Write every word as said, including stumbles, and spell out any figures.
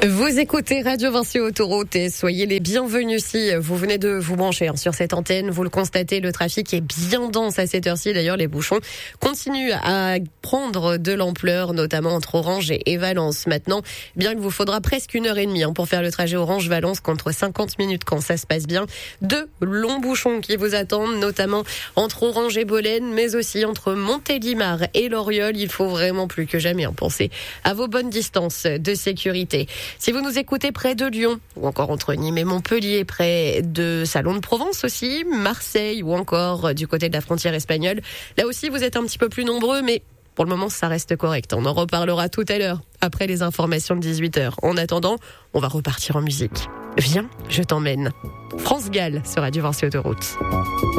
Vous écoutez Radio Vinci Autoroute et soyez les bienvenus si vous venez de vous brancher hein, sur cette antenne. Vous le constatez, le trafic est bien dense à cette heure-ci. D'ailleurs, les bouchons continuent à prendre de l'ampleur, notamment entre Orange et Valence. Maintenant, bien qu'il vous faudra presque une heure et demie hein, pour faire le trajet Orange-Valence contre cinquante minutes quand ça se passe bien. Deux longs bouchons qui vous attendent, notamment entre Orange et Bolène, mais aussi entre Montélimar et Loriol. Il faut vraiment plus que jamais hein, penser à vos bonnes distances de sécurité. Si vous nous écoutez près de Lyon, ou encore entre Nîmes et Montpellier, près de Salon de Provence aussi, Marseille, ou encore du côté de la frontière espagnole, là aussi vous êtes un petit peu plus nombreux, mais pour le moment ça reste correct. On en reparlera tout à l'heure, après les informations de dix-huit heures. En attendant, on va repartir en musique. Viens, je t'emmène. France Gall sur Radio Vinci Autoroute.